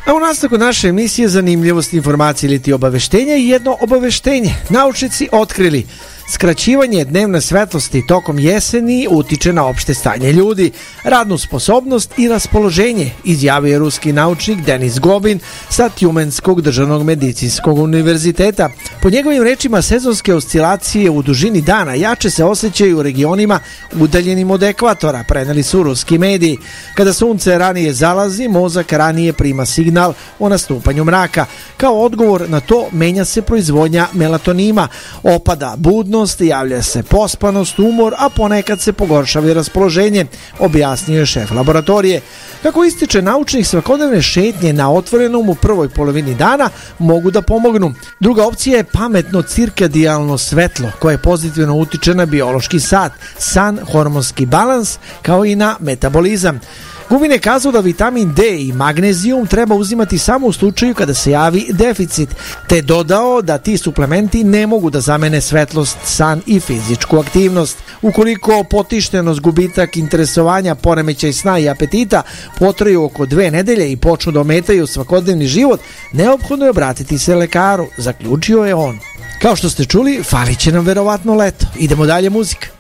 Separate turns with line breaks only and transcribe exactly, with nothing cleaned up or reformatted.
A u nastavku naše emisije zanimljivosti, informacije ili ti obaveštenja i jedno obaveštenje. Naučnici otkrili skraćivanje dnevne svetlosti tokom jeseni utiče na opšte stanje ljudi, radnu sposobnost i raspoloženje, izjavio je ruski naučnik Denis Gobin sa Tjumenskog državnog medicinskog univerziteta. Po njegovim rečima, sezonske oscilacije u dužini dana jače se osjećaju u regionima udaljenim od ekvatora, preneli su ruski mediji. Kada sunce ranije zalazi, mozak ranije prima signal o nastupanju mraka. Kao odgovor na to menja se proizvodnja melatonima, opada budnost, javlja se pospanost, umor, a ponekad se pogoršava i raspoloženje, objasnio je šef laboratorije. Kako ističe naučnik, svakodnevne šetnje na otvorenom u prvoj polovini dana mogu da pomognu. Druga opcija je pametno cirkadijalno svetlo, koje pozitivno utiče na biološki sat, san, hormonski balans, kao i na metabolizam. Gubin je kazao da vitamin D i magnezijum treba uzimati samo u slučaju kada se javi deficit, te dodao da ti suplementi ne mogu da zamene svetlost, san i fizičku aktivnost. Ukoliko potištenost, gubitak interesovanja, poremećaj sna i apetita potraju oko dve nedelje i počnu da ometaju svakodnevni život, neophodno je obratiti se lekaru, zaključio je on. Kao što ste čuli, falit će nam verovatno leto. Idemo dalje, muzika.